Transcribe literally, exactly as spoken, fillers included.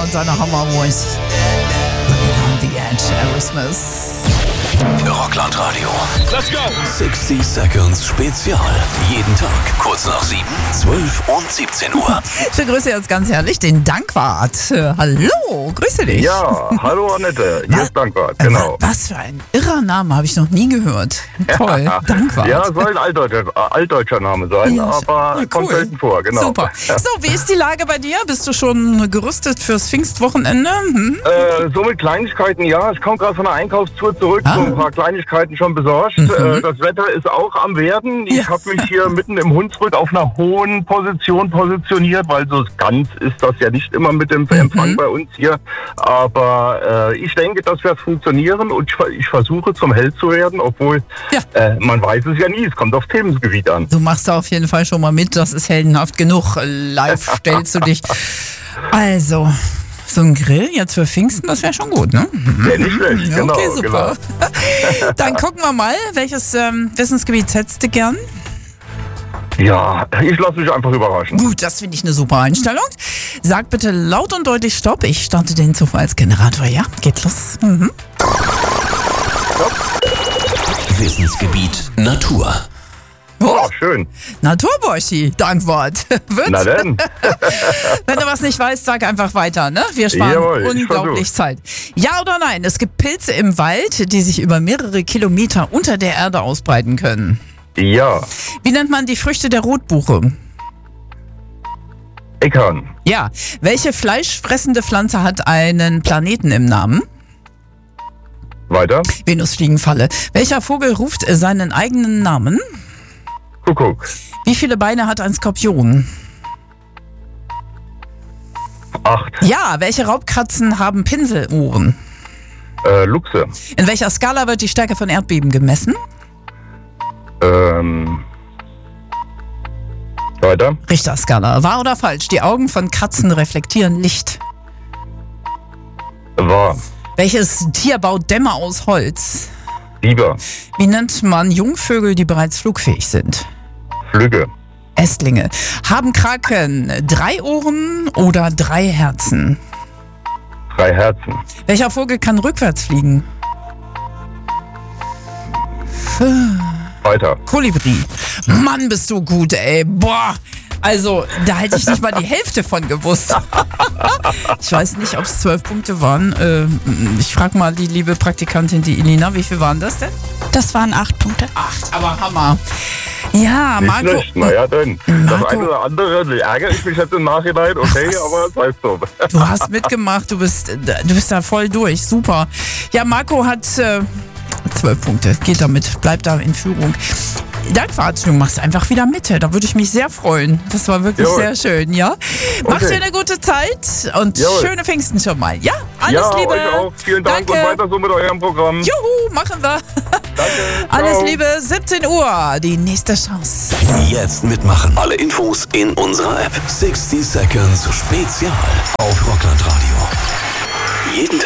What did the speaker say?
und seiner Hammer Voice. On the Edge, Aerosmith. Rockland Radio. Let's go! sixty Seconds Spezial. Jeden Tag, kurz nach sieben, zwölf und siebzehn Uhr. Ich begrüße jetzt ganz herzlich den Dankwart. Äh, Hallo, grüße dich. Ja, hallo Annette, hier ist Dankwart, genau. Was für ein irrer Name, habe ich noch nie gehört. Toll, Dankwart. Ja, soll ein altdeutscher, altdeutscher Name sein, Ja, aber ja, kommt cool. selten vor, genau. Super. So, wie ist die Lage bei dir? Bist du schon gerüstet fürs Pfingstwochenende? Hm? Äh, so mit Kleinigkeiten, ja, ich komme gerade von der Einkaufstour zurück, Ah. so ein paar Kleinigkeiten schon besorgt. Mhm. Äh, das Wetter ist auch am Werden. Ich Ja. habe mich hier mitten im Hunsrück auf einer hohen Position positioniert, weil so ganz ist das ja nicht immer mit dem Empfang Mhm. bei uns hier. Aber äh, ich denke, das wird funktionieren und ich, ich versuche zum Held zu werden, obwohl Ja. äh, man weiß es ja nie, es kommt auf Themengebiet an. Du machst da auf jeden Fall schon mal mit, das ist heldenhaft genug. Live stellst du dich. Also, so ein Grill jetzt für Pfingsten, das wäre schon gut, ne? Ja, nicht schlecht, Ja, genau. okay, super. Genau. Dann gucken wir mal, welches ähm, Wissensgebiet hättest du gern? Ja, ich lasse mich einfach überraschen. Gut, das finde ich eine super Einstellung. Sag bitte laut und deutlich Stopp. Ich starte den Zufallsgenerator. Ja, geht los. Mhm. Wissensgebiet Natur. Oh, schön. Naturborschi, Dankwart. Wird's? Na denn. Wenn du was nicht weißt, sag einfach weiter, ne? Wir sparen Jawohl, ich unglaublich versuch's. Zeit. Ja oder nein? Es gibt Pilze im Wald, die sich über mehrere Kilometer unter der Erde ausbreiten können. Ja, Wie nennt man die Früchte der Rotbuche? Eckern. Ja. Welche fleischfressende Pflanze hat einen Planeten im Namen? Weiter. Venusfliegenfalle. Welcher Vogel ruft seinen eigenen Namen? Kuckuck. Wie viele Beine hat ein Skorpion? Acht. Ja. Welche Raubkatzen haben Pinselohren? Äh, Luchse. In welcher Skala wird die Stärke von Erdbeben gemessen? Ähm. Weiter. Richterskala. Wahr oder falsch? Die Augen von Katzen reflektieren Licht. War. Welches Tier baut Dämme aus Holz? Biber. Wie nennt man Jungvögel, die bereits flugfähig sind? Flügge. Ästlinge. Haben Kraken drei Ohren oder drei Herzen? Drei Herzen. Welcher Vogel kann rückwärts fliegen? Weiter. Kolibri. Mann, bist du gut, ey. Boah. Also, da hätte ich nicht mal die Hälfte von gewusst. Ich weiß nicht, ob es zwölf Punkte waren. Ähm, ich frage mal die liebe Praktikantin, die Elina, wie viel waren das denn? Das waren acht Punkte. Acht, aber Hammer. Ja, Nicht Marco. schlecht. Naja, denn. Das Marco. eine oder andere ärgere ich mich jetzt im Nachhinein. Okay, aber das heißt so. Du hast mitgemacht, du bist, du bist da voll durch. Super. Ja, Marco hat äh, zwölf Punkte. Geht damit, bleibt da in Führung. Dankwart, du machst einfach wieder mit. Da würde ich mich sehr freuen. Das war wirklich Jawohl. sehr schön, ja? Mach Okay. dir eine gute Zeit und Jawohl. schöne Pfingsten schon mal. Ja, alles Ja, Liebe. euch auch. Vielen Dank Danke. und weiter so mit eurem Programm. Juhu, machen wir. Danke. Alles Ciao. Liebe, siebzehn Uhr, die nächste Chance. Jetzt mitmachen. Alle Infos in unserer App. sixty Seconds Spezial auf Rockland Radio. Jeden